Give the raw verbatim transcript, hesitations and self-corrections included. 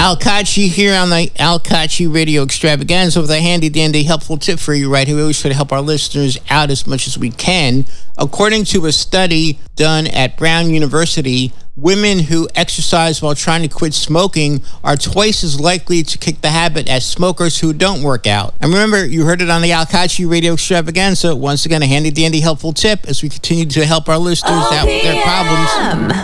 Al Kachi here on the Al Kachi Radio Extravaganza with a handy-dandy helpful tip for you right here. We always try to help our listeners out as much as we can. According to a study done at Brown University, women who exercise while trying to quit smoking are twice as likely to kick the habit as smokers who don't work out. And remember, you heard it on the Al Kachi Radio Extravaganza. Once again, a handy-dandy helpful tip as we continue to help our listeners out with their problems.